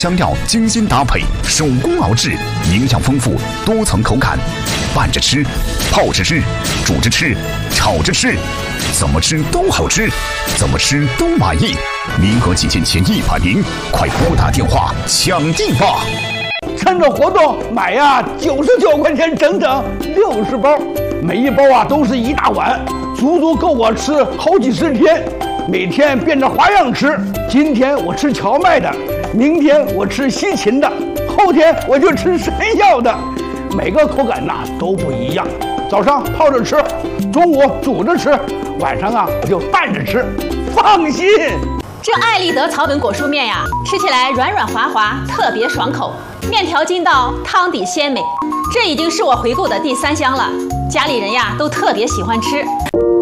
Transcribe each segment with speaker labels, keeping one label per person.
Speaker 1: 香料精心搭配，手工熬制，营养丰富，多层口感。拌着吃，泡着吃，煮着吃，炒着吃，怎么吃都好吃，怎么吃都满意。名额仅限前100名，快拨打电话抢订吧！
Speaker 2: 趁着活动买呀，99块钱整整60包，每一包啊都是一大碗，足足够我吃好几十天。每天变着花样吃，今天我吃荞麦的，明天我吃西芹的，后天我就吃山药的，每个口感都不一样。早上泡着吃，中午煮着吃，晚上我就拌着吃，放心。
Speaker 3: 这爱立德草本果蔬面呀，吃起来软软滑滑，特别爽口，面条筋道，汤底鲜美。这已经是我回购的第3箱了，家里人呀都特别喜欢吃。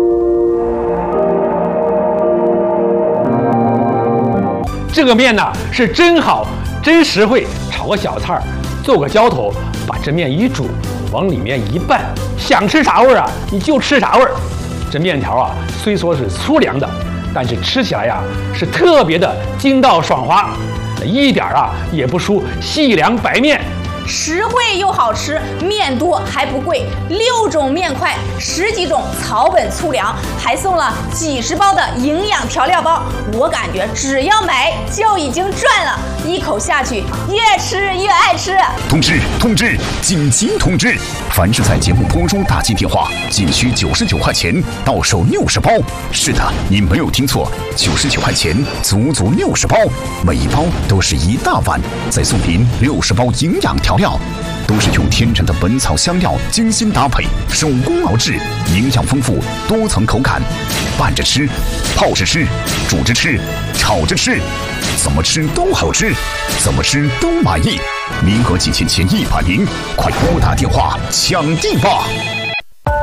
Speaker 4: 这个面是真好，真实惠，炒个小菜，做个浇头，把这面一煮，往里面一拌，想吃啥味儿你就吃啥味儿。这面条虽说是粗粮的，但是吃起来是特别的筋道爽滑，一点也不输细粮白面。
Speaker 3: 实惠又好吃，面多还不贵，6种面块，10几种草本粗粮，还送了几十包的营养调料包。我感觉只要买就已经赚了，一口下去越吃越爱吃。
Speaker 1: 通知，紧急通知！凡是在节目播中打进电话，仅需99块钱，到手60包。是的，你没有听错，99块钱，足足60包，每一包都是一大碗，再送您60包营养调料，都是用天然的本草香料精心搭配，手工熬制，营养丰富，多层口感。拌着吃，泡着吃，煮着吃，炒着吃，怎么吃都好吃，怎么吃都满意。名额仅限前100名，快拨打电话抢订吧！